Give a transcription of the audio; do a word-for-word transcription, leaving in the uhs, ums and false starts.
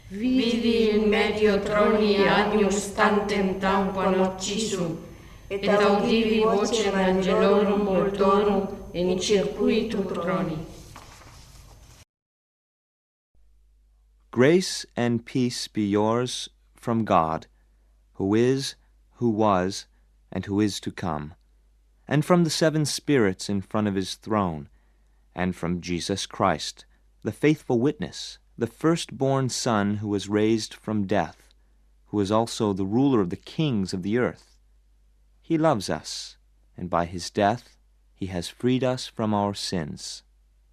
Vidi in medio troni agnus tantem tamquam occisum, et audivi vocem angelorum multorum in circuitu troni. Grace and peace be yours from God, who is, who was, and who is to come, and from the seven spirits in front of his throne, and from Jesus Christ, the faithful witness, the firstborn Son who was raised from death, who is also the ruler of the kings of the earth. He loves us, and by his death he has freed us from our sins.